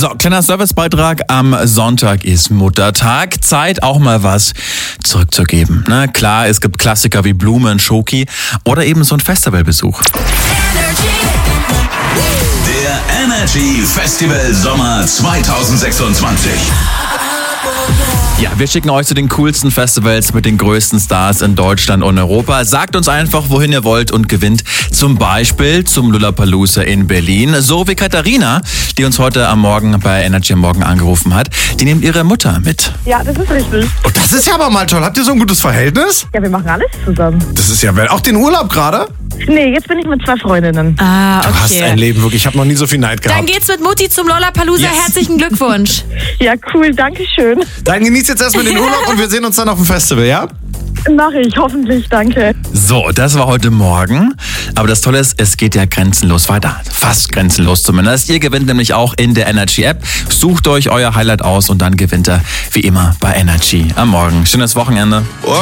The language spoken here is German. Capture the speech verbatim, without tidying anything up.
So, kleiner Servicebeitrag. Am Sonntag ist Muttertag. Zeit, auch mal was zurückzugeben. Ne? Klar, es gibt Klassiker wie Blumen, Schoki oder eben so ein Festivalbesuch. Der Energy Festival Sommer zwanzig sechsundzwanzig. Ja, wir schicken euch zu den coolsten Festivals mit den größten Stars in Deutschland und Europa. Sagt uns einfach, wohin ihr wollt und gewinnt zum Beispiel zum Lollapalooza in Berlin. So wie Katharina, die uns heute am Morgen bei Energy am Morgen angerufen hat. Die nimmt ihre Mutter mit. Ja, das ist richtig. Oh, das ist ja aber mal toll. Habt ihr so ein gutes Verhältnis? Ja, wir machen alles zusammen. Das ist ja, auch den Urlaub gerade? Nee, jetzt bin ich mit zwei Freundinnen. Ah, okay. Du hast ein Leben, wirklich. Ich habe noch nie so viel Neid gehabt. Dann geht's mit Mutti zum Lollapalooza. Yes. Herzlichen Glückwunsch. Ja, cool, danke schön. Dann genießt jetzt erstmal den Urlaub und wir sehen uns dann auf dem Festival, ja? Mache ich, hoffentlich, danke. So, das war heute Morgen. Aber das Tolle ist, es geht ja grenzenlos weiter. Fast grenzenlos zumindest. Ihr gewinnt nämlich auch in der Energy App. Sucht euch euer Highlight aus und dann gewinnt ihr wie immer bei Energy am Morgen. Schönes Wochenende. Oh.